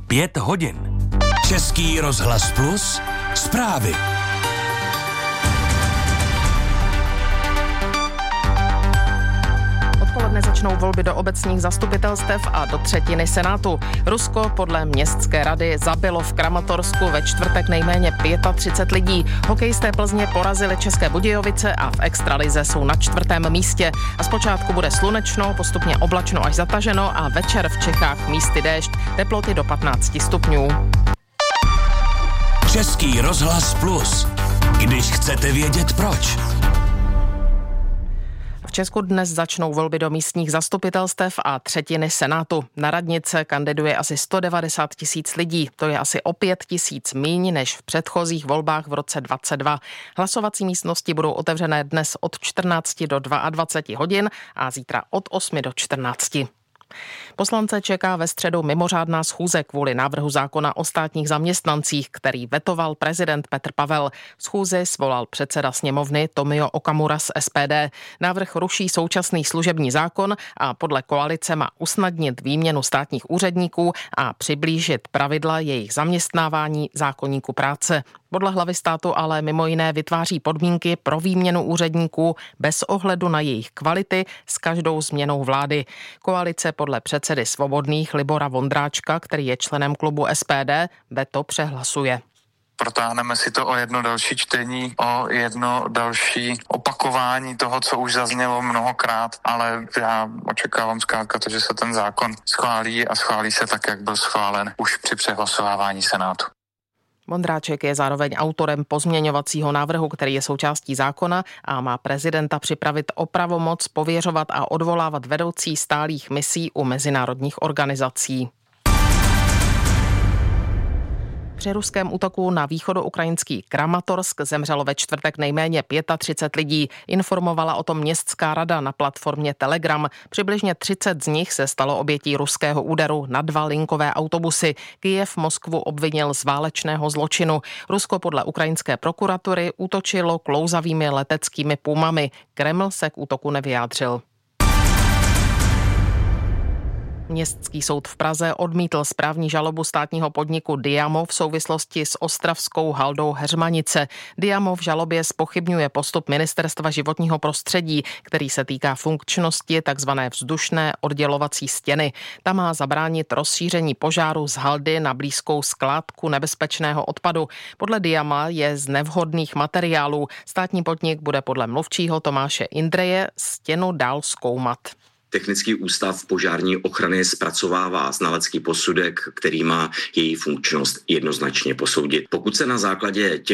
5 hodin. Český rozhlas Plus, zprávy. Odpoledne začnou volby do obecních zastupitelstev a do třetiny Senátu. Rusko podle městské rady zabilo v Kramatorsku ve čtvrtek nejméně 35 lidí. Hokejisté Plzně porazili České Budějovice a v extralize jsou na 4. místě. A zpočátku bude slunečno, postupně oblačno až zataženo a večer v Čechách místy déšť. Teploty do 15 stupňů. Český rozhlas Plus. Když chcete vědět proč. V Česku dnes začnou volby do místních zastupitelstev a třetiny Senátu. Na radnice kandiduje asi 190 000 lidí. To je asi o 5 000 míň než v předchozích volbách v roce 2022. Hlasovací místnosti budou otevřené dnes od 14 do 22 hodin a zítra od 8 do 14. Poslance čeká ve středu mimořádná schůze kvůli návrhu zákona o státních zaměstnancích, který vetoval prezident Petr Pavel. Schůzi svolal předseda sněmovny Tomio Okamura z SPD. Návrh ruší současný služební zákon a podle koalice má usnadnit výměnu státních úředníků a přiblížit pravidla jejich zaměstnávání zákoníku práce. Podle hlavy státu ale mimo jiné vytváří podmínky pro výměnu úředníků bez ohledu na jejich kvality s každou změnou vlády. Koalice podle předsedy Svobodných Libora Vondráčka, který je členem klubu SPD, veto přehlasuje. Protáhneme si to o jedno další čtení, o jedno další opakování toho, co už zaznělo mnohokrát, ale já očekávám zkrátka to, že se ten zákon schválí a schválí se tak, jak byl schválen už při přehlasovávání Senátu. Vondráček je zároveň autorem pozměňovacího návrhu, který je součástí zákona a má prezidenta připravit o pravomoc pověřovat a odvolávat vedoucí stálých misí u mezinárodních organizací. Při ruském útoku na východoukrajinský Kramatorsk zemřelo ve čtvrtek nejméně 35 lidí. Informovala o tom městská rada na platformě Telegram. Přibližně 30 z nich se stalo obětí ruského úderu na 2 linkové autobusy. Kyjev Moskvu obvinil z válečného zločinu. Rusko podle ukrajinské prokuratury útočilo klouzavými leteckými pumami. Kreml se k útoku nevyjádřil. Městský soud v Praze odmítl správní žalobu státního podniku Diamo v souvislosti s ostravskou haldou Heřmanice. Diamo v žalobě zpochybňuje postup Ministerstva životního prostředí, který se týká funkčnosti tzv. Vzdušné oddělovací stěny. Ta má zabránit rozšíření požáru z haldy na blízkou skládku nebezpečného odpadu. Podle Diama je z nevhodných materiálů. Státní podnik bude podle mluvčího Tomáše Indreje stěnu dál zkoumat. Technický ústav požární ochrany zpracovává znalecký posudek, který má její funkčnost jednoznačně posoudit. Pokud se na základě těch